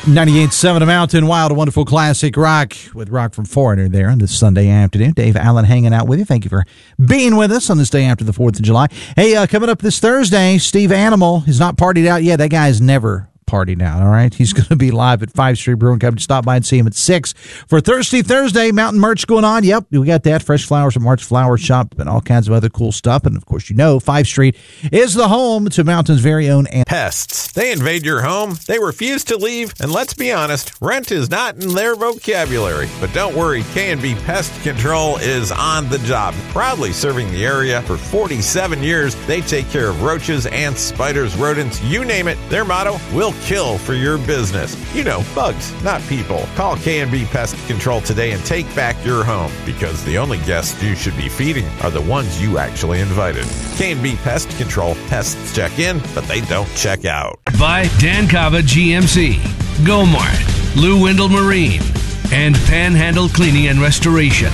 98.7 A Mountain, wild, wonderful classic rock with Rock from Foreigner there on this Sunday afternoon. Dave Allen hanging out with you. Thank you for being with us on this day after the 4th of July. Hey, coming up this Thursday, Steve Animal has not partied out yet. That guy's never partied out, all right? He's going to be live at 5th Street Brewing Company. Stop by and see him at 6 for Thirsty Thursday. Mountain merch going on. Yep, we got that. Fresh flowers at March Flower Shop and all kinds of other cool stuff. And, of course, 5th Street is the home to Mountain's very own pests. They invade your home, they refuse to leave, and let's be honest, rent is not in their vocabulary. But don't worry, K&B Pest Control is on the job. Proudly serving the area for 47 years, they take care of roaches, ants, spiders, rodents, you name it. Their motto, we'll kill for your business. Bugs, not people. Call K&B Pest Control today and take back your home, because the only guests you should be feeding are the ones you actually invited. K&B Pest Control. Pests check in, but they don't check out. By Dan Cava GMC, Gomart, Lou Wendell Marine, and Panhandle Cleaning and Restoration.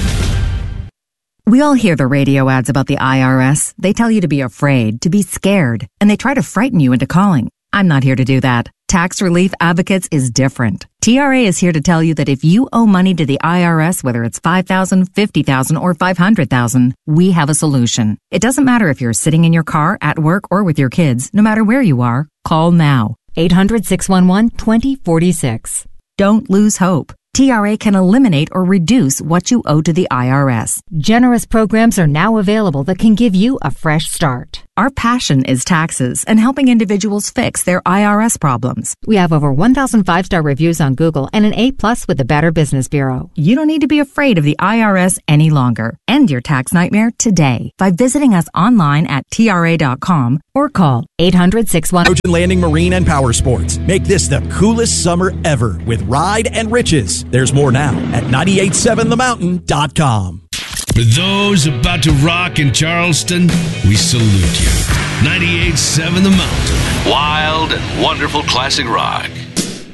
We all hear the radio ads about the IRS. They tell you to be afraid, to be scared, and they try to frighten you into calling. I'm not here to do that. Tax Relief Advocates is different. TRA is here to tell you that if you owe money to the IRS, whether it's $5,000, $50,000, or $500,000, we have a solution. It doesn't matter if you're sitting in your car, at work, or with your kids. No matter where you are, call now. 800-611-2046. Don't lose hope. TRA can eliminate or reduce what you owe to the IRS. Generous programs are now available that can give you a fresh start. Our passion is taxes and helping individuals fix their IRS problems. We have over 1,000 5-star reviews on Google and an A+ with the Better Business Bureau. You don't need to be afraid of the IRS any longer. End your tax nightmare today by visiting us online at TRA.com or call 800-611. Trojan Landing Marine and Power Sports. Make this the coolest summer ever with Ride and Riches. There's more now at 987themountain.com. For those about to rock in Charleston, we salute you. 98.7 The Mountain. Wild and wonderful classic rock.